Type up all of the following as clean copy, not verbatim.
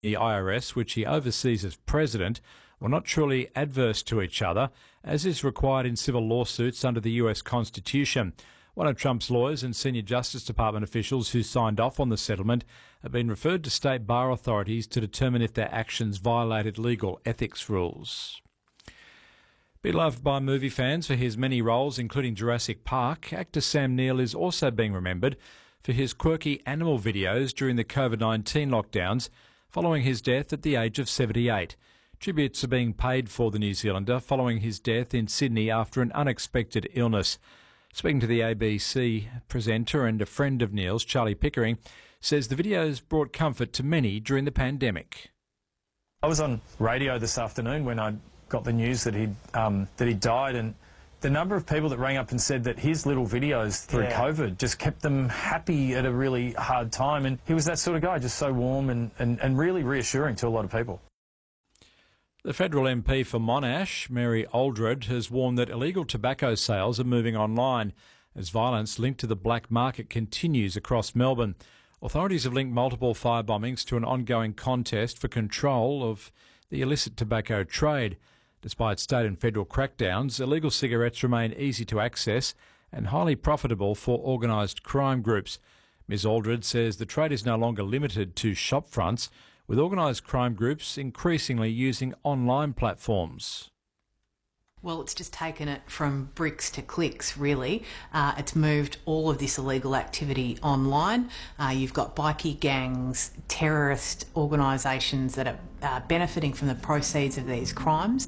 the IRS, which he oversees as president, were not truly adverse to each other, as is required in civil lawsuits under the US Constitution. One of Trump's lawyers and senior Justice Department officials who signed off on the settlement have been referred to state bar authorities to determine if their actions violated legal ethics rules. Beloved by movie fans for his many roles, including Jurassic Park, actor Sam Neill is also being remembered for his quirky animal videos during the COVID-19 lockdowns following his death at the age of 78. Tributes are being paid for the New Zealander following his death in Sydney after an unexpected illness. Speaking to the ABC presenter and a friend of Neil's, Charlie Pickering, says the videos brought comfort to many during the pandemic. I was on radio this afternoon when I got the news that he died, and the number of people that rang up and said that his little videos through COVID just kept them happy at a really hard time. And he was that sort of guy, just so warm and really reassuring to a lot of people. The federal MP for Monash, Mary Aldred, has warned that illegal tobacco sales are moving online as violence linked to the black market continues across Melbourne. Authorities have linked multiple fire bombings to an ongoing contest for control of the illicit tobacco trade. Despite state and federal crackdowns, illegal cigarettes remain easy to access and highly profitable for organised crime groups. Ms Aldred says the trade is no longer limited to shop fronts, with organised crime groups increasingly using online platforms. Well, it's just taken it from bricks to clicks, really. It's moved all of this illegal activity online. You've got bikie gangs, terrorist organisations that are benefiting from the proceeds of these crimes.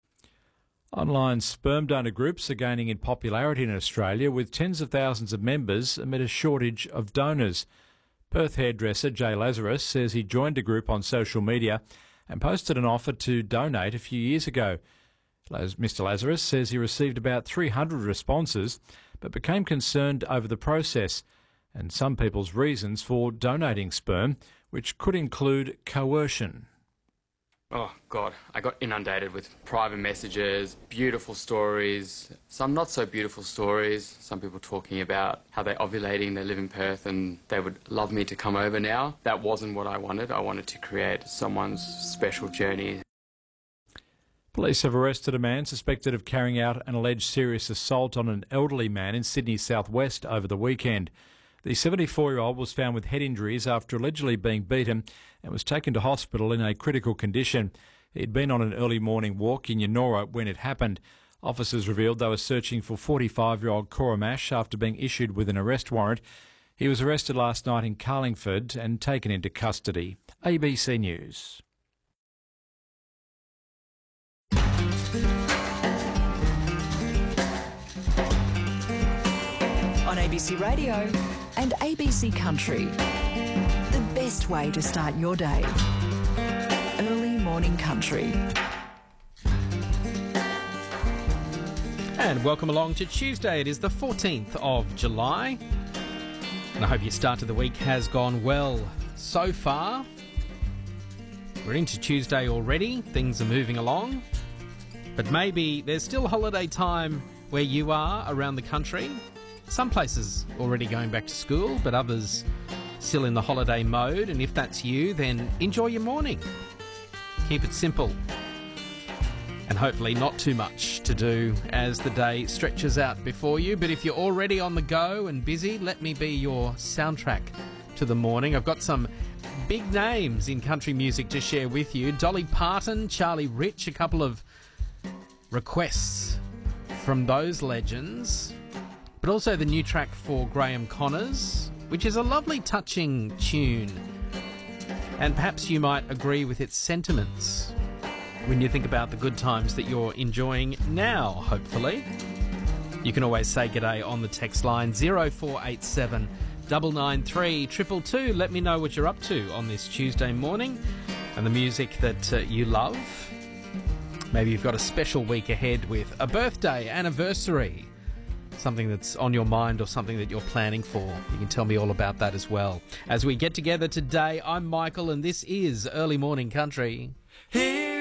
Online sperm donor groups are gaining in popularity in Australia, with tens of thousands of members amid a shortage of donors. Perth hairdresser Jay Lazarus says he joined a group on social media and posted an offer to donate a few years ago. Mr Lazarus says he received about 300 responses but became concerned over the process and some people's reasons for donating sperm, which could include coercion. Oh, God, I got inundated with private messages, beautiful stories, some not so beautiful stories, some people talking about how they're ovulating, they live in Perth and they would love me to come over now. That wasn't what I wanted. I wanted to create someone's special journey. Police have arrested a man suspected of carrying out an alleged serious assault on an elderly man in Sydney's southwest over the weekend. The 74-year-old was found with head injuries after allegedly being beaten and was taken to hospital in a critical condition. He'd been on an early morning walk in Yennora when it happened. Officers revealed they were searching for 45-year-old Cora Mash after being issued with an arrest warrant. He was arrested last night in Carlingford and taken into custody. ABC News. On ABC Radio and ABC Country. The best way to start your day. Early morning country. And welcome along to Tuesday. It is the 14th of July. And I hope your start to the week has gone well so far. We're into Tuesday already. Things are moving along. But maybe there's still holiday time where you are around the country. Some places already going back to school, but others still in the holiday mode. And if that's you, then enjoy your morning. Keep it simple. And hopefully not too much to do as the day stretches out before you. But if you're already on the go and busy, let me be your soundtrack to the morning. I've got some big names in country music to share with you. Dolly Parton, Charlie Rich, a couple of requests from those legends. But also the new track for Graham Connors, which is a lovely, touching tune. And perhaps you might agree with its sentiments when you think about the good times that you're enjoying now, hopefully. You can always say g'day on the text line 0487 993 222. Let me know what you're up to on this Tuesday morning and the music that you love. Maybe you've got a special week ahead with a birthday, anniversary, something that's on your mind or something that you're planning for. You can tell me all about that as well. As we get together today, I'm Michael and this is Early Morning Country. Here